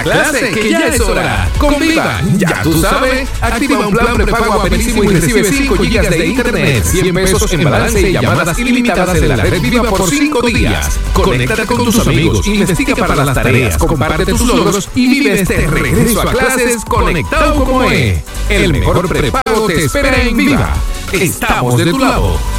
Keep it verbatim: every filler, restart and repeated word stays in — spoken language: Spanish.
clase que ya es hora. Con Viva, ya tú sabes, activa un plan prepago apenísimo y recibe cinco gigas de internet, cien pesos en balance y llamadas ilimitadas en la red Viva por cinco días. Conéctate con tus amigos, investiga para las tareas, comparte tus logros y vive este regreso a clases conectado como es. El mejor prepago te espera en Viva. Estamos de tu lado.